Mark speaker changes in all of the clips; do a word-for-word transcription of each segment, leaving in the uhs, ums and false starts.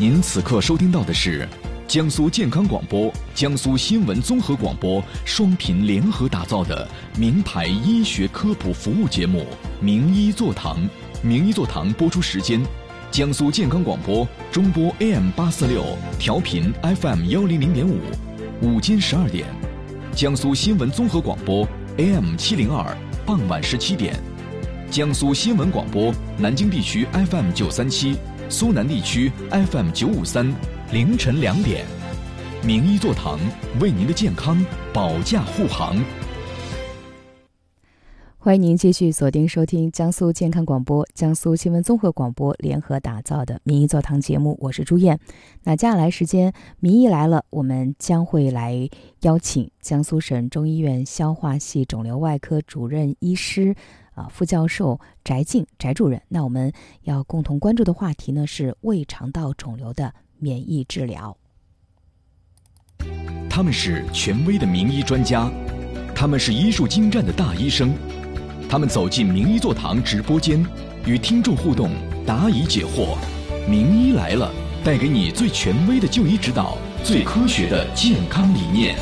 Speaker 1: 您此刻收听到的是江苏健康广播、江苏新闻综合广播双频联合打造的名牌医学科普服务节目《名医座堂》。名医座堂播出时间：江苏健康广播中波 A M 八四六，调频 F M 幺零零点五，午间十二点；江苏新闻综合广播 A M 七零二，傍晚十七点；江苏新闻广播南京地区 F M 九三七，苏南地区 F M 九五三，凌晨两点。名医座堂为您的健康保驾护航。
Speaker 2: 欢迎您继续锁定收听江苏健康广播、江苏新闻综合广播联合打造的名医座堂节目，我是朱燕。那接下来时间名医来了，我们将会来邀请江苏省中医院消化系肿瘤外科主任医师啊，副教授翟静翟主任。那我们要共同关注的话题呢是胃肠道肿瘤的免疫治疗。
Speaker 1: 他们是权威的名医专家，他们是医术精湛的大医生。他们走进名医座堂直播间，与听众互动，答疑解惑。名医来了，带给你最权威的就医指导，最科学的健康理念。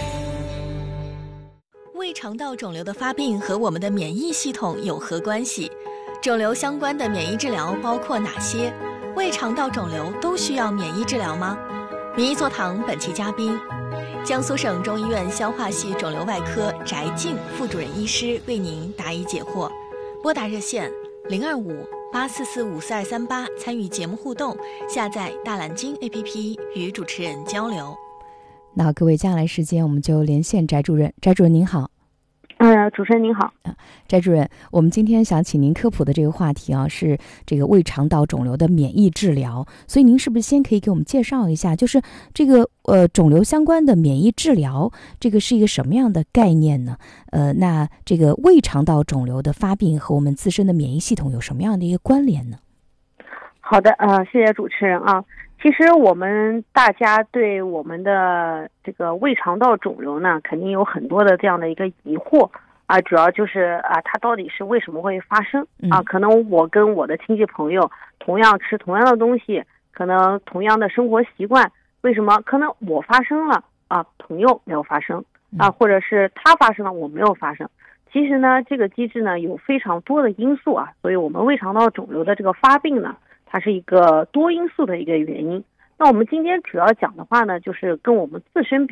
Speaker 3: 胃肠道肿瘤的发病和我们的免疫系统有何关系？肿瘤相关的免疫治疗包括哪些？胃肠道肿瘤都需要免疫治疗吗？名医座堂本期嘉宾，江苏省中医院消化系肿瘤外科翟静副主任医师为您答疑解惑。拨打热线零二五八四四五四二三八参与节目互动，下载大蓝鲸 A P P 与主持人交流。
Speaker 2: 那各位，接下来时间我们就连线翟主任。翟主任您好。
Speaker 4: 呃，主持人您好。
Speaker 2: 啊，翟主任，我们今天想请您科普的这个话题啊，是这个胃肠道肿瘤的免疫治疗。所以您是不是先可以给我们介绍一下，就是这个呃肿瘤相关的免疫治疗，这个是一个什么样的概念呢？呃，那这个胃肠道肿瘤的发病和我们自身的免疫系统有什么样的一个关联呢？
Speaker 4: 好的，呃，谢谢主持人啊。其实我们大家对我们的这个胃肠道肿瘤呢，肯定有很多的这样的一个疑惑啊，主要就是啊，它到底是为什么会发生啊？可能我跟我的亲戚朋友同样吃同样的东西，可能同样的生活习惯，为什么可能我发生了啊，朋友没有发生啊，或者是他发生了我没有发生？其实呢，这个机制呢有非常多的因素啊，所以我们胃肠道肿瘤的这个发病呢，它是一个多因素的一个原因。那我们今天主要讲的话呢，就是跟我们自身比